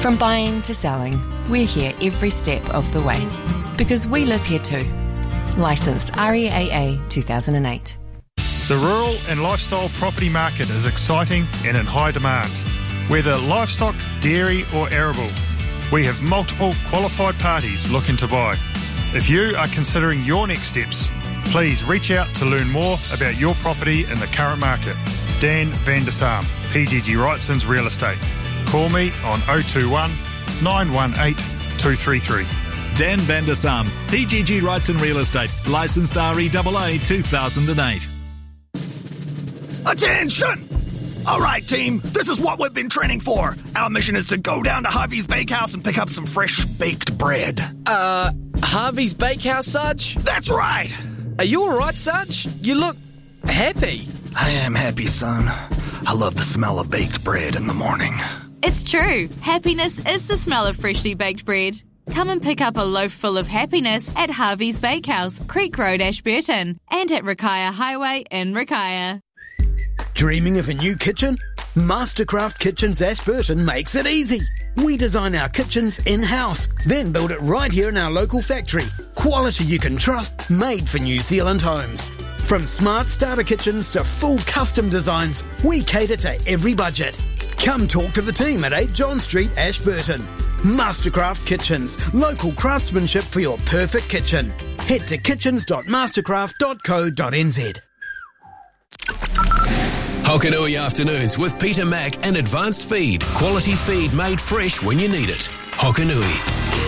From buying to selling, we're here every step of the way. Because we live here too. Licensed REAA 2008. The rural and lifestyle property market is exciting and in high demand. Whether livestock, dairy or arable, we have multiple qualified parties looking to buy. If you are considering your next steps, please reach out to learn more about your property in the current market. Dan van der Saam, PGG Wrightson's Real Estate. Call me on 021 918 233. Dan van der Saam, PGG Wrightson Real Estate, licensed REAA 2008. Attention! All right, team, this is what we've been training for. Our mission is to go down to Harvey's Bakehouse and pick up some fresh baked bread. Harvey's Bakehouse, Sarge? That's right. Are you all right, Sarge? You look happy. I am happy, son. I love the smell of baked bread in the morning. It's true. Happiness is the smell of freshly baked bread. Come and pick up a loaf full of happiness at Harvey's Bakehouse, Creek Road, Ashburton, and at Rakaia Highway in Rakaia. Dreaming of a new kitchen? Mastercraft Kitchens Ashburton makes it easy. We design our kitchens in-house, then build it right here in our local factory. Quality you can trust, made for New Zealand homes. From smart starter kitchens to full custom designs, we cater to every budget. Come talk to the team at 8 John Street, Ashburton. Mastercraft Kitchens, local craftsmanship for your perfect kitchen. Head to kitchens.mastercraft.co.nz. Hokanui Afternoons with Peter Mack and Advanced Feed. Quality feed made fresh when you need it. Hokanui.